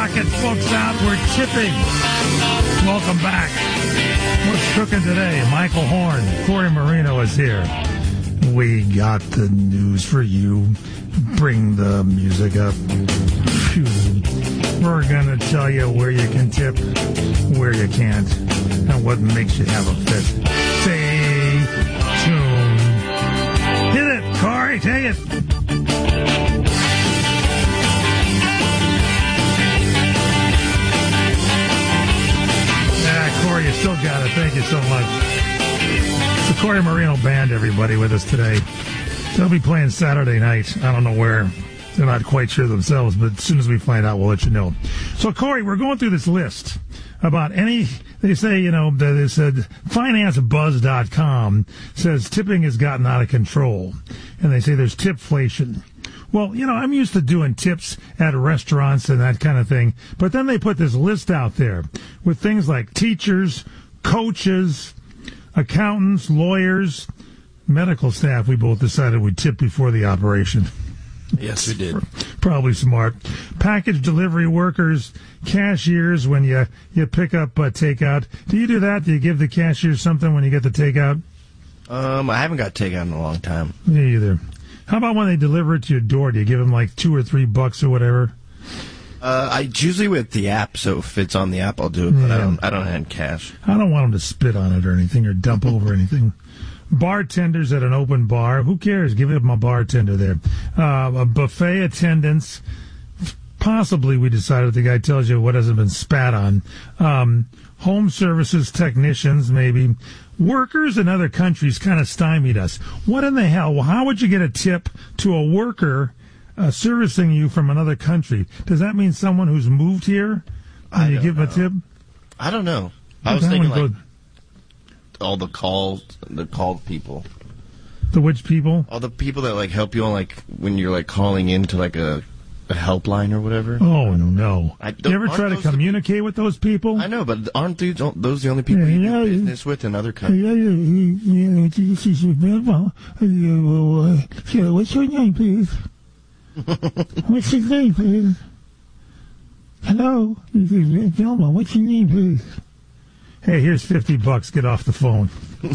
Rocket folks out. We're tipping. Welcome back. What's cooking today? Michael Horn. Corey Marino is here. We got the news for you. Bring the music up. Phew. We're going to tell you where you can tip, where you can't, and what makes you have a fit. Stay tuned. Hit it, Corey. Take it. Corey, you still got it. Thank you so much. It's the Corey Marino Band, everybody, with us today. They'll be playing Saturday night. I don't know where. They're not quite sure themselves, but as soon as we find out, we'll let you know. So, Corey, we're going through this list about they say, they said financebuzz.com says tipping has gotten out of control. And they say there's tipflation. Well, I'm used to doing tips at restaurants and that kind of thing. But then they put this list out there with things like teachers, coaches, accountants, lawyers, medical staff. We both decided we'd tip before the operation. Yes, we did. Probably smart. Package delivery workers, cashiers when you pick up takeout. Do you do that? Do you give the cashier something when you get the takeout? I haven't got takeout in a long time. Me either. How about when they deliver it to your door? Do you give them like $2 or $3 or whatever? I usually with the app, so if it's on the app, I'll do it. But I don't hand cash. I don't want them to spit on it or anything or dump over anything. Bartenders at an open bar. Who cares? Give it a bartender there. A buffet attendants. Possibly, we decided the guy tells you what hasn't been spat on. Home services technicians, maybe. Workers in other countries kind of stymied us. What in the hell? Well, how would you get a tip to a worker servicing you from another country? Does that mean someone who's moved here? And you give them a tip? I don't know. I was thinking like all the called people. The which people? All the people that like help you on like when you're like calling into like a helpline or whatever. Oh, no. You ever try to communicate with those people? I know, but aren't those the only people you do business with in other countries? What's your name, please? What's your name, please? Hello? This is Velma. What's your name, please? Hey, here's $50. Get off the phone.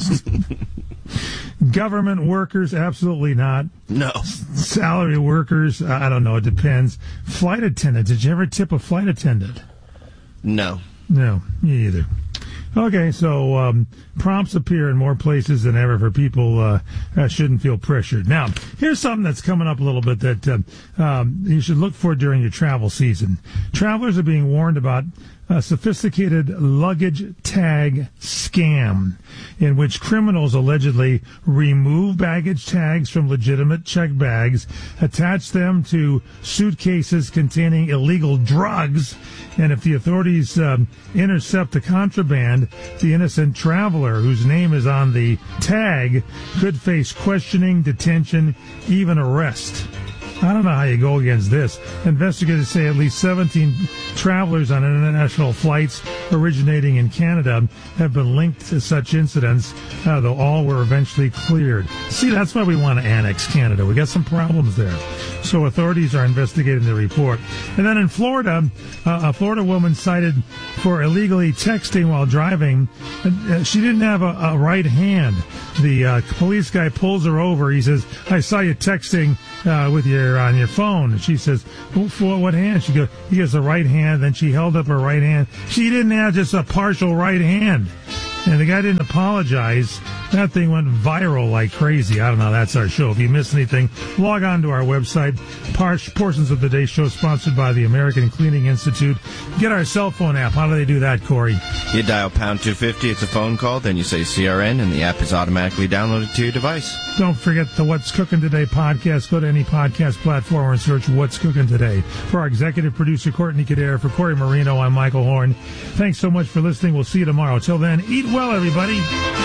Government workers, absolutely not. No. Salary workers, I don't know. It depends. Flight attendants. Did you ever tip a flight attendant? No. No, me either. Okay, so prompts appear in more places than ever for people shouldn't feel pressured. Now, here's something that's coming up a little bit that you should look for during your travel season. Travelers are being warned about a sophisticated luggage tag scam in which criminals allegedly remove baggage tags from legitimate checked bags, attach them to suitcases containing illegal drugs, and if the authorities intercept the contraband, the innocent traveler whose name is on the tag could face questioning, detention, even arrest. I don't know how you go against this. Investigators say at least 17 travelers on international flights originating in Canada have been linked to such incidents, though all were eventually cleared. See, that's why we want to annex Canada. We got some problems there. So authorities are investigating the report. And then in Florida, a Florida woman cited for illegally texting while driving. She didn't have a right hand. The police guy pulls her over. He says, I saw you texting with on your phone. And she says, for what hand? He goes, the right hand. Then she held up her right hand. She didn't have just a partial right hand. And the guy didn't apologize. That thing went viral like crazy. I don't know. That's our show. If you missed anything, log on to our website. Portions of the day show sponsored by the American Cleaning Institute. Get our cell phone app. How do they do that, Corey? You dial pound 250. It's a phone call. Then you say CRN, and the app is automatically downloaded to your device. Don't forget the What's Cooking Today podcast. Go to any podcast platform and search What's Cooking Today. For our executive producer, Courtney Kadare, for Corey Marino, I'm Michael Horn. Thanks so much for listening. We'll see you tomorrow. Till then, eat well, everybody.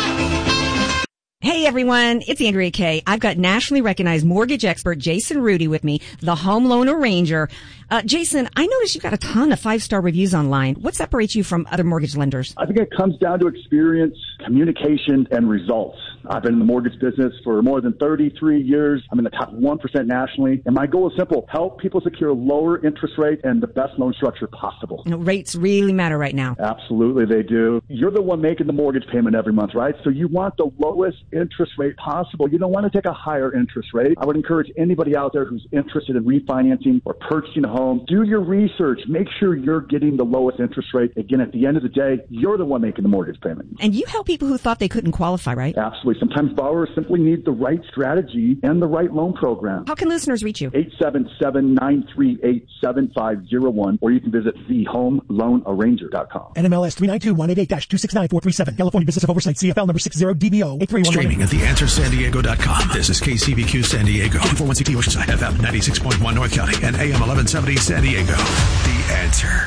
Hey everyone, it's Andrea Kay. I've got nationally recognized mortgage expert Jason Rudy with me, the home loan arranger. Jason, I noticed you've got a ton of 5-star reviews online. What separates you from other mortgage lenders? I think it comes down to experience, communication, and results. I've been in the mortgage business for more than 33 years. I'm in the top 1% nationally. And my goal is simple: help people secure lower interest rate and the best loan structure possible. Rates really matter right now. Absolutely, they do. You're the one making the mortgage payment every month, right? So you want the lowest interest rate possible. You don't want to take a higher interest rate. I would encourage anybody out there who's interested in refinancing or purchasing a home, do your research. Make sure you're getting the lowest interest rate. Again, at the end of the day, you're the one making the mortgage payment. And you help people who thought they couldn't qualify, right? Absolutely. Sometimes borrowers simply need the right strategy and the right loan program. How can listeners reach you? 877-938-7501, or you can visit thehomeloanarranger.com. NMLS 392-188-269-437. California Business of Oversight, CFL number 60DBO 8311. Streaming at theanswersandiego.com. This is KCBQ San Diego, 241CT Oceanside, FM 96.1 North County, and AM 1170 San Diego. The Answer.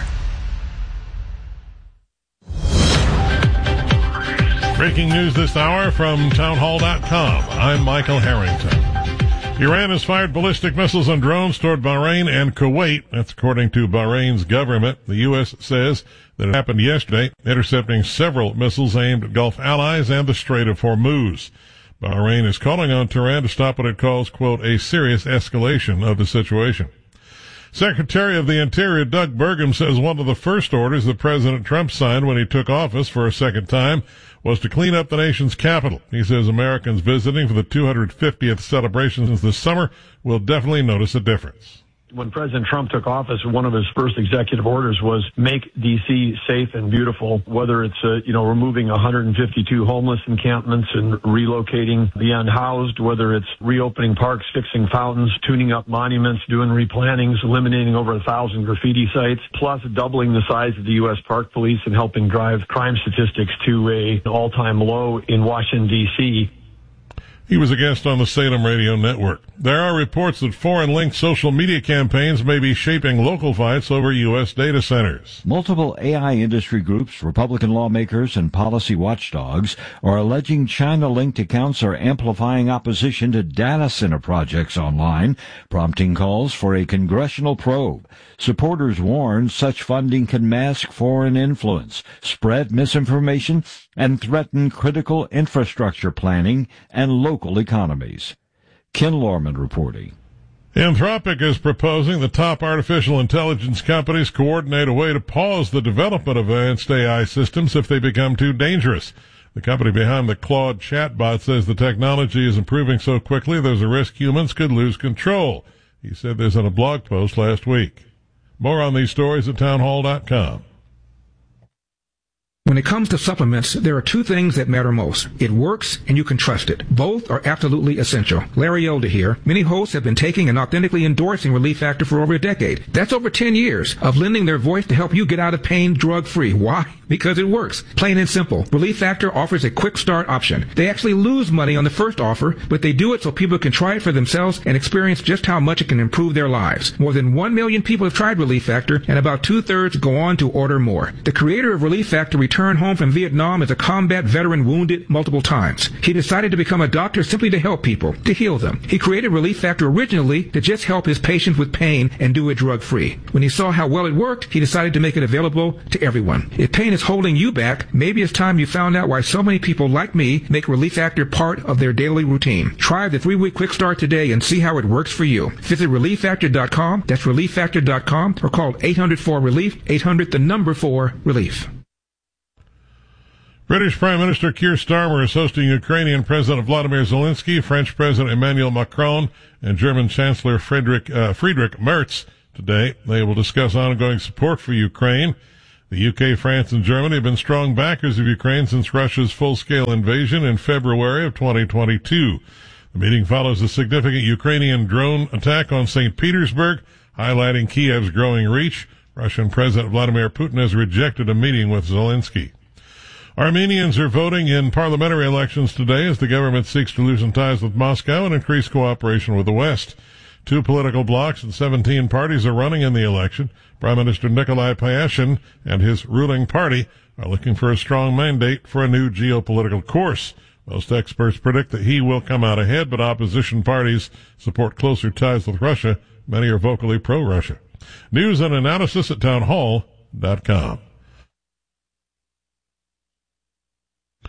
Breaking news this hour from townhall.com. I'm Michael Harrington. Iran has fired ballistic missiles and drones toward Bahrain and Kuwait. That's according to Bahrain's government. The U.S. says that it happened yesterday, intercepting several missiles aimed at Gulf allies and the Strait of Hormuz. Bahrain is calling on Tehran to stop what it calls, quote, a serious escalation of the situation. Secretary of the Interior Doug Burgum says one of the first orders that President Trump signed when he took office for a second time was to clean up the nation's capital. He says Americans visiting for the 250th celebrations this summer will definitely notice a difference. When President Trump took office, one of his first executive orders was make D.C. safe and beautiful, whether it's, removing 152 homeless encampments and relocating the unhoused, whether it's reopening parks, fixing fountains, tuning up monuments, doing replantings, eliminating over 1,000 graffiti sites, plus doubling the size of the U.S. Park Police and helping drive crime statistics to an all-time low in Washington, D.C. He was a guest on the Salem Radio Network. There are reports that foreign-linked social media campaigns may be shaping local fights over U.S. data centers. Multiple AI industry groups, Republican lawmakers, and policy watchdogs are alleging China-linked accounts are amplifying opposition to data center projects online, prompting calls for a congressional probe. Supporters warn such funding can mask foreign influence, spread misinformation, and threaten critical infrastructure planning and local economies. Ken Lorman reporting. Anthropic is proposing the top artificial intelligence companies coordinate a way to pause the development of advanced AI systems if they become too dangerous. The company behind the Claude chatbot says the technology is improving so quickly there's a risk humans could lose control. He said this in a blog post last week. More on these stories at townhall.com. When it comes to supplements, there are two things that matter most. It works and you can trust it. Both are absolutely essential. Larry Elder here. Many hosts have been taking and authentically endorsing Relief Factor for over a decade. That's over 10 years of lending their voice to help you get out of pain drug-free. Why? Because it works. Plain and simple. Relief Factor offers a quick start option. They actually lose money on the first offer, but they do it so people can try it for themselves and experience just how much it can improve their lives. More than 1 million people have tried Relief Factor, and about 2/3 go on to order more. The creator of Relief Factor returned home from Vietnam as a combat veteran wounded multiple times. He decided to become a doctor simply to help people, to heal them. He created Relief Factor originally to just help his patients with pain and do it drug-free. When he saw how well it worked, he decided to make it available to everyone. If pain is holding you back, maybe it's time you found out why so many people like me make Relief Factor part of their daily routine. Try the 3-week quick start today and see how it works for you. Visit ReliefFactor.com, that's ReliefFactor.com, or call 800-4-RELIEF, 800-4-RELIEF. British Prime Minister Keir Starmer is hosting Ukrainian President Vladimir Zelensky, French President Emmanuel Macron, and German Chancellor Friedrich Merz today. They will discuss ongoing support for Ukraine. The UK, France, and Germany have been strong backers of Ukraine since Russia's full-scale invasion in February of 2022. The meeting follows a significant Ukrainian drone attack on St. Petersburg, highlighting Kiev's growing reach. Russian President Vladimir Putin has rejected a meeting with Zelensky. Armenians are voting in parliamentary elections today as the government seeks to loosen ties with Moscow and increase cooperation with the West. 2 political blocs and 17 parties are running in the election. Prime Minister Nikolai Pashinyan and his ruling party are looking for a strong mandate for a new geopolitical course. Most experts predict that he will come out ahead, but opposition parties support closer ties with Russia. Many are vocally pro-Russia. News and analysis at townhall.com.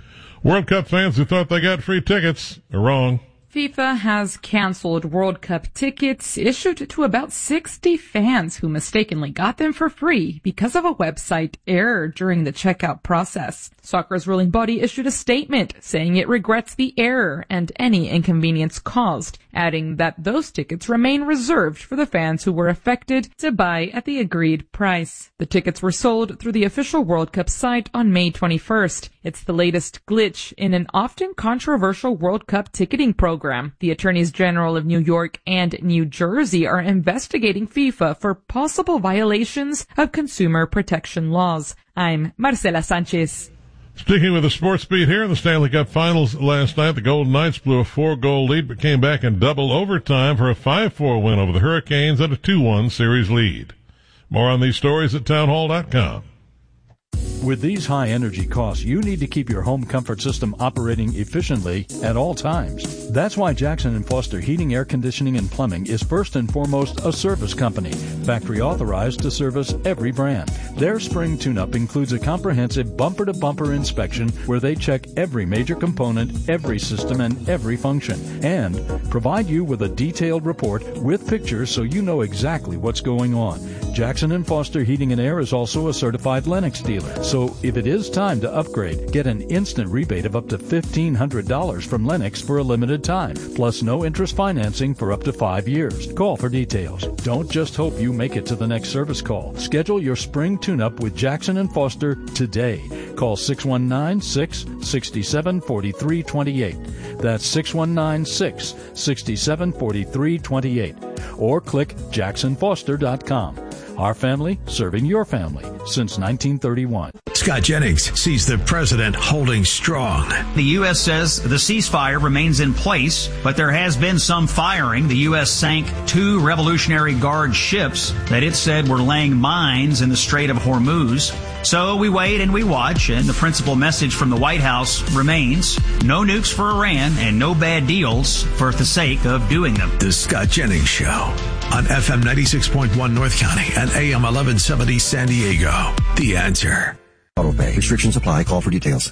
World Cup fans who thought they got free tickets are wrong. FIFA has canceled World Cup tickets issued to about 60 fans who mistakenly got them for free because of a website error during the checkout process. Soccer's ruling body issued a statement saying it regrets the error and any inconvenience caused, adding that those tickets remain reserved for the fans who were affected to buy at the agreed price. The tickets were sold through the official World Cup site on May 21st. It's the latest glitch in an often controversial World Cup ticketing program. The Attorneys General of New York and New Jersey are investigating FIFA for possible violations of consumer protection laws. I'm Marcela Sanchez. Sticking with the sports beat here in the Stanley Cup Finals last night, the Golden Knights blew a 4-goal lead but came back in double overtime for a 5-4 win over the Hurricanes at a 2-1 series lead. More on these stories at townhall.com. With these high energy costs, you need to keep your home comfort system operating efficiently at all times. That's why Jackson & Foster Heating, Air Conditioning, and Plumbing is first and foremost a service company, factory authorized to service every brand. Their spring tune-up includes a comprehensive bumper-to-bumper inspection where they check every major component, every system, and every function, and provide you with a detailed report with pictures so you know exactly what's going on. Jackson & Foster Heating and Air is also a certified Lennox dealer. So if it is time to upgrade, get an instant rebate of up to $1,500 from Lennox for a limited time, plus no interest financing for up to 5 years. Call for details. Don't just hope you make it to the next service call. Schedule your spring tune-up with Jackson & Foster today. Call 619-667-4328. That's 619-667-4328. Or click jacksonfoster.com. Our family serving your family since 1931. Scott Jennings sees the president holding strong. The U.S. says the ceasefire remains in place, but there has been some firing. The U.S. sank 2 Revolutionary Guard ships that it said were laying mines in the Strait of Hormuz. So we wait and we watch, and the principal message from the White House remains: no nukes for Iran and no bad deals for the sake of doing them. The Scott Jennings Show on FM 96.1 North County and AM 1170 San Diego. The Answer. Auto pay. Restrictions apply. Call for details.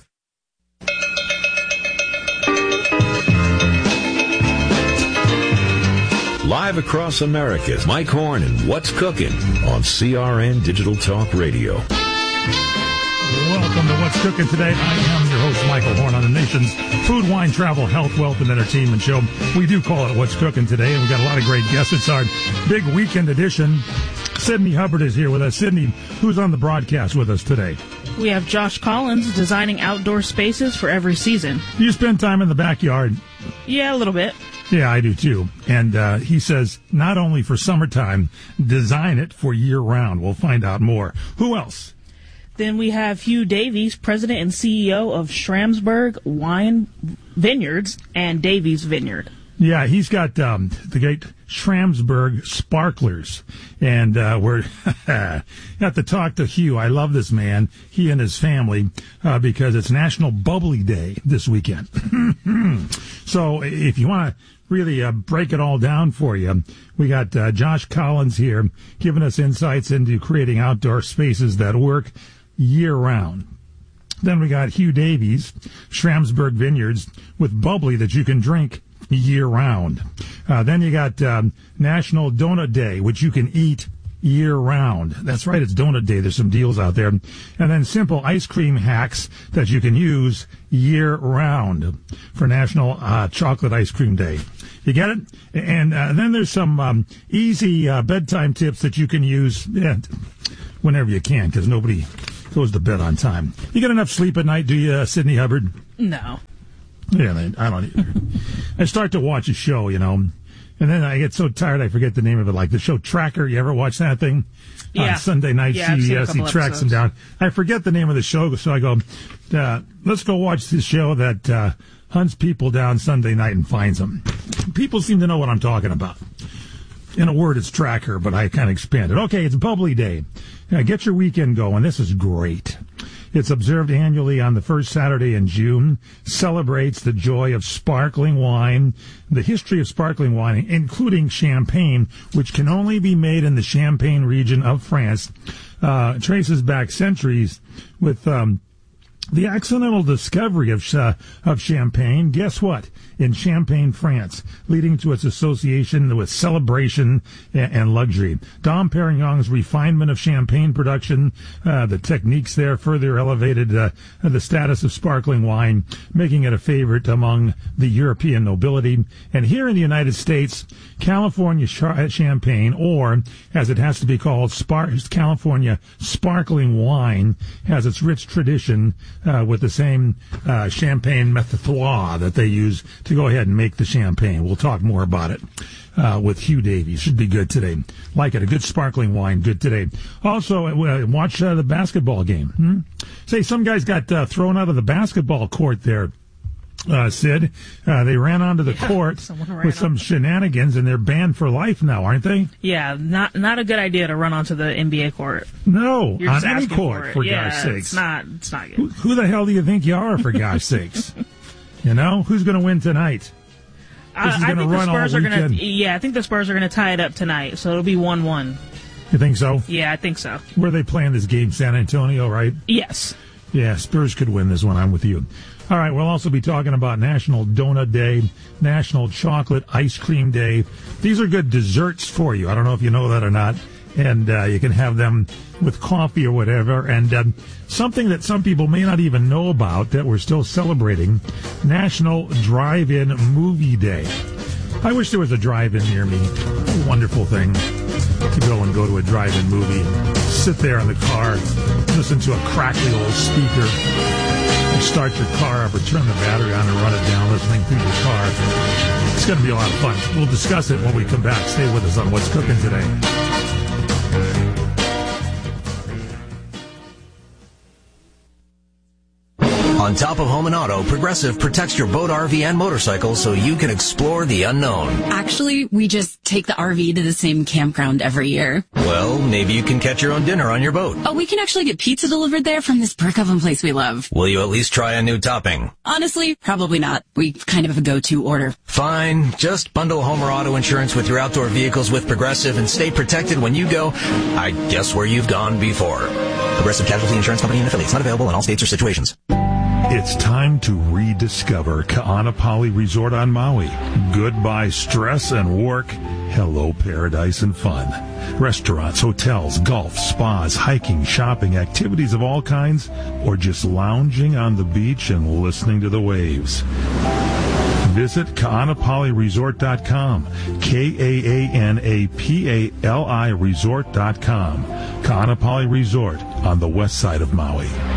Live across America, Mike Horn and What's Cooking on CRN Digital Talk Radio. Welcome to What's Cooking today. I am your host, Michael Horn, on the nation's food, wine, travel, health, wealth, and entertainment show. We do call it What's Cooking today, and we've got a lot of great guests. It's our big weekend edition. Sydney Hubbard is here with us. Sydney, who's on the broadcast with us today? We have Josh Collins designing outdoor spaces for every season. You spend time in the backyard? Yeah, a little bit. Yeah, I do too. And he says not only for summertime, design it for year-round. We'll find out more. Who else? Then we have Hugh Davies, president and CEO of Schramsberg Wine Vineyards and Davies Vineyard. Yeah, he's got the great Schramsberg Sparklers, and we're got to talk to Hugh. I love this man, he and his family, because it's National Bubbly Day this weekend. So if you want to really break it all down for you, we got Josh Collins here giving us insights into creating outdoor spaces that work year-round. Then we got Hugh Davies, Schramsberg Vineyards, with bubbly that you can drink year-round. Then you got National Donut Day, which you can eat year-round. That's right, it's Donut Day. There's some deals out there. And then simple ice cream hacks that you can use year-round for National Chocolate Ice Cream Day. You get it? And then there's some easy bedtime tips that you can use whenever you can, because nobody goes to bed on time. You get enough sleep at night, do you, Sydney Hubbard? No. Yeah, I don't either. I start to watch a show, and then I get so tired I forget the name of it, like the show Tracker. You ever watch that thing? Yeah. On Sunday night, CBS, he tracks them down. I forget the name of the show, so I go, let's go watch this show that hunts people down Sunday night and finds them. People seem to know what I'm talking about. In a word, it's Tracker, but I kind of expanded. Okay, it's Bubbly Day. Get your weekend going. This is great. It's observed annually on the first Saturday in June, celebrates the joy of sparkling wine, the history of sparkling wine, including champagne, which can only be made in the Champagne region of France, traces back centuries with The accidental discovery of champagne, guess what? In Champagne, France, leading to its association with celebration and luxury. Dom Perignon's refinement of champagne production, the techniques there further elevated the status of sparkling wine, making it a favorite among the European nobility. And here in the United States, California champagne, or as it has to be called, California sparkling wine, has its rich tradition with the same champagne méthode that they use to go ahead and make the champagne. We'll talk more about it with Hugh Davies. Should be good today. Like it, a good sparkling wine, good today. Also, watch the basketball game. Say, some guys got thrown out of the basketball court there. Sid, they ran onto the court with some shenanigans, and they're banned for life now, aren't they? Yeah, not a good idea to run onto the NBA court. No, on any court, for God's sakes. It's not good. Who the hell do you think you are, for God's sakes? You know, who's going to win tonight? I think the Spurs are going to. Yeah, I think the Spurs are going to tie it up tonight, so it'll be 1-1. You think so? Yeah, I think so. Where are they playing this game? San Antonio, right? Yes. Yeah, Spurs could win this one. I'm with you. All right, we'll also be talking about National Donut Day, National Chocolate Ice Cream Day. These are good desserts for you. I don't know if you know that or not. And you can have them with coffee or whatever. And something that some people may not even know about that we're still celebrating, National Drive-In Movie Day. I wish there was a drive-in near me. A wonderful thing to go to a drive-in movie, sit there in the car, listen to a crackly old speaker, start your car up or turn the battery on and run it down listening through your car. It's going to be a lot of fun. We'll discuss it when we come back. Stay with us on What's Cooking Today. On top of home and auto, Progressive protects your boat, RV, and motorcycle so you can explore the unknown. Actually, we just take the RV to the same campground every year. Well, maybe you can catch your own dinner on your boat. Oh, we can actually get pizza delivered there from this brick oven place we love. Will you at least try a new topping? Honestly, probably not. We kind of have a go-to order. Fine. Just bundle home or auto insurance with your outdoor vehicles with Progressive and stay protected when you go, I guess, where you've gone before. Progressive Casualty Insurance Company and affiliates. Not available in all states or situations. It's time to rediscover Ka'anapali Resort on Maui. Goodbye stress and work. Hello paradise and fun. Restaurants, hotels, golf, spas, hiking, shopping, activities of all kinds, or just lounging on the beach and listening to the waves. Visit Ka'anapaliResort.com. KAANAPALI Resort.com. Ka'anapali Resort on the west side of Maui.